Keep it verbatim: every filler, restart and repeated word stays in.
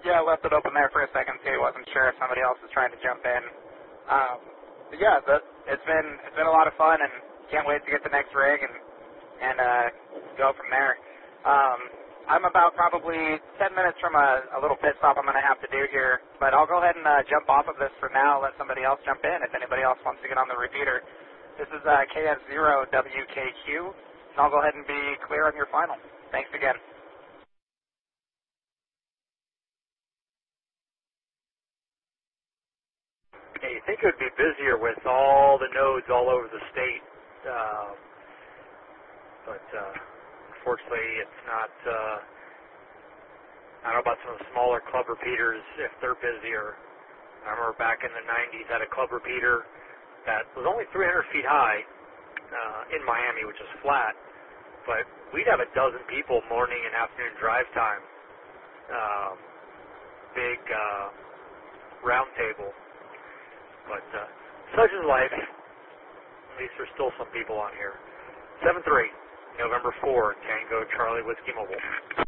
Yeah, I left it open there for a second too. Wasn't sure if somebody else was trying to jump in. Um, but yeah, the, it's been it's been a lot of fun, and can't wait to get the next rig and and uh, go from there. Um, I'm about probably ten minutes from a, a little pit stop I'm going to have to do here, but I'll go ahead and uh, jump off of this for now. Let somebody else jump in if anybody else wants to get on the repeater. This is uh, K F zero W K Q, and I'll go ahead and be clear on your final. Thanks again. Yeah, you think it would be busier with all the nodes all over the state, uh, but uh, unfortunately it's not. Uh, I don't know about some of the smaller club repeaters if they're busier. I remember back in the nineties I had a club repeater that was only three hundred feet high uh, in Miami, which is flat, but we'd have a dozen people morning and afternoon drive time. Um, big uh, round table. But uh, such is life. At least there's still some people on here. seven three, November fourth, Tango Charlie Whiskey Mobile.